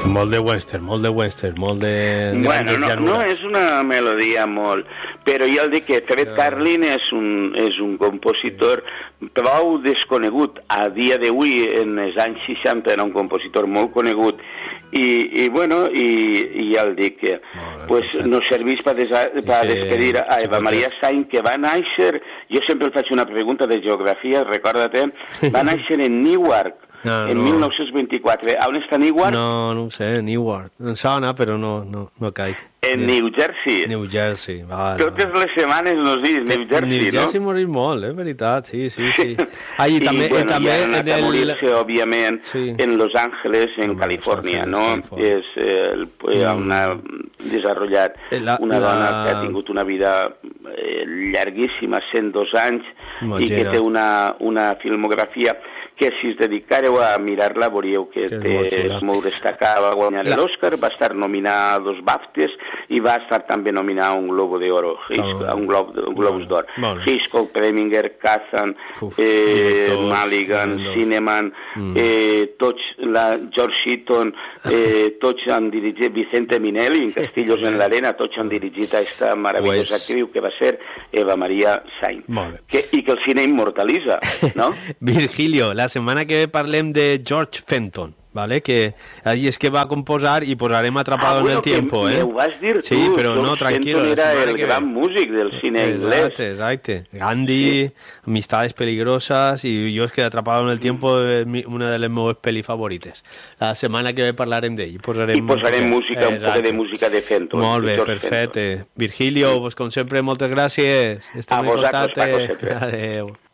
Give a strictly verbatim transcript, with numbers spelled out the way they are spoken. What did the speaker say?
Molt de western, molt de western, molt de... Bueno, no, no és una melodia molt... Però jo dic que Fred Karlin és un, és un compositor prou desconegut. A dia d'avui, en els anys seixanta, era un compositor molt conegut. I, i bueno, i, i ja el dic que pues, no serveix per, des, per despedir a Eva Maria Saint, que va néixer... Jo sempre el faig una pregunta de geografia, recorda-te, va néixer en Newark, No, en no. mil nou-cents vint-i-quatre. On està Newark? No, no ho sé, Newark. Em sona, però no, no, no caic. En New Jersey. New Jersey, vale. Totes les setmanes nos dius New Jersey, New no? New Jersey morir molt, és veritat, sí, sí, sí. Ah, i, I també, bueno, també ja ha anat en el... a morir-se, òbviament, sí. en Los Ángeles, en no, Califòrnia, no? Califòrnia. És, eh, mm. una, desenvolupat la, una la... dona que ha tingut una vida eh, llarguíssima, cent dos anys, Imagina. I que té una, una filmografia que si us dedicareu a mirar-la veuríeu que, que té, és, és molt destacada, va guanyar la... l'Oscar, va estar nominada a dos BAFTAs i va estar també nominada a un Globo d'Oro, oh. a un, Glob, un Globus d'Or. Hitchcock, Preminger, Kazan, Uf, eh, Mulligan, Cineman, mm. eh, tots, la George Seaton, eh, tots han dirigit, Vicente Minelli, en Castillos en l'Arena, tots han dirigit a esta meravellosa pues... actriu que va ser Eva Maria Saint, que, i que el cine immortalitza, no? Virgilio, la setmana que parlem de George Fenton, ¿vale? Que allí es que va a composar y posarem Atrapado ah, bueno, en el tiempo, que ¿eh? Me ho vas dir sí, tu, però George no, tranquilo. Fenton era el que... gran músic del cine inglés. Exacte, exacte. Gandhi, sí. Amistades peligrosas y yo es que Atrapado en el tiempo es una de les meves pel·lis favorites. La setmana que ve parlarem d'ell. Posarem... I posarem música, un poc de música de Fenton. Molt bé, perfecte. Virgilio, pues, com sempre, moltes gràcies. Estem a vosaltres, Paco, sempre. Adéu.